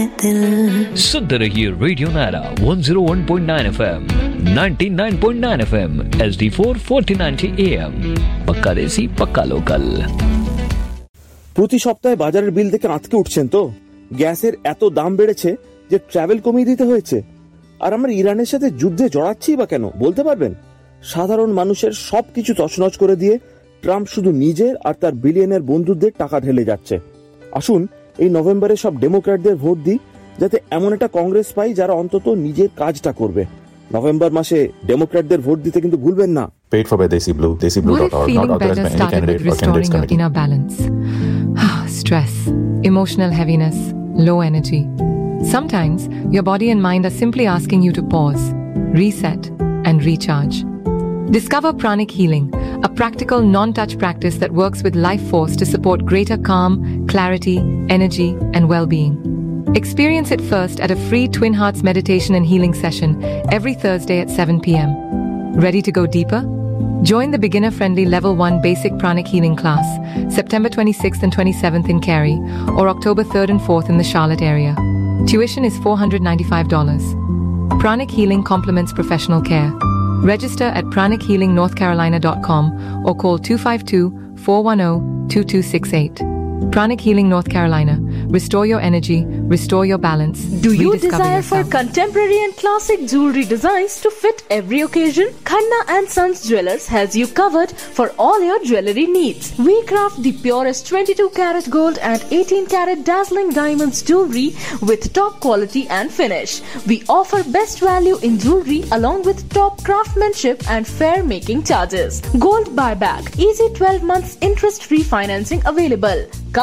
दिल। सुनते रहिए radio Naira 101.9 FM, 99.9 FM, HD4 1490 AM। पक्का देसी पक्का लोकल। প্রতি সপ্তাহে বাজারের বিল দেখে আঁতকে উঠছেন তো? গ্যাসের এত দাম বেড়েছে যে ট্রাভেল কমিয়ে দিতে হয়েছে। আর আমরা ইরানের সাথে যুদ্ধে জড়াচ্ছি বা কেন বলতে পারবেন? সাধারণ মানুষের সবকিছু তছনছ করে দিয়ে ট্রাম্প শুধু নিজের আর তার বিলিয়নের বন্ধুদের টাকা ঢেলে যাচ্ছে। আসুন এই নভেম্বরে সব ডেমোক্র্যাটদের ভোট দিই, যাতে এমন একটা কংগ্রেস পাই যারা অন্তত নিজের কাজটা করবে। নভেম্বর মাসে ডেমোক্র্যাটদের ভোট দিতে কিন্তু ভুলবেন না। Paid for by Desi Blue, DesiBlue.org, not authorized by any candidate or candidates committee. Inner balance. Stress, emotional heaviness, low energy. Sometimes your body and mind are simply asking you to pause, reset, and recharge. Discover Pranic Healing, a practical non-touch practice that works with life force to support greater calm, clarity, energy, and well-being. Experience it first at a free Twin Hearts meditation and healing session every Thursday at 7 p.m. Ready to go deeper? Join the beginner-friendly Level 1 Basic Pranic Healing class, September 26th and 27th in Cary, or October 3rd and 4th in the Charlotte area. Tuition is $495. Pranic Healing complements professional care. Register at pranichealingnorthcarolina.com or call 252-410-2268. Pranic Healing North Carolina. Restore your energy, restore your balance. Do you rediscover desire yourself. for contemporary and classic jewelry designs to fit every occasion? Khanna and Sons Jewelers has you covered for all your jewelry needs. We craft the purest 22 karat gold and 18 karat dazzling diamonds jewelry with top quality and finish. We offer best value in jewelry along with top craftsmanship and fair making charges. Gold buyback, easy 12 months interest-free financing available.